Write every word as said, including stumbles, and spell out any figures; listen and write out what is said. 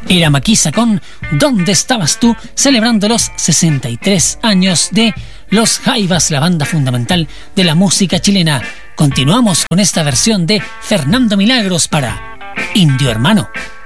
Era Maquisa con ¿Dónde estabas tú?, celebrando los sesenta y tres años de Los Jaivas, la banda fundamental de la música chilena. Continuamos con esta versión de Fernando Milagros para Indio Hermano.